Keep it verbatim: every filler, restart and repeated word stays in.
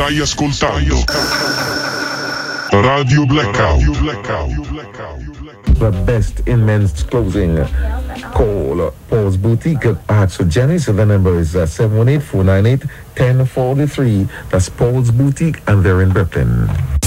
Stai ascoltando Radio Blackout. The best in men's clothing. Call Paul's Boutique at Archer Jenny. So the number is uh, seven one eight, four nine eight, one zero four three. That's Paul's Boutique, and they're in Brooklyn.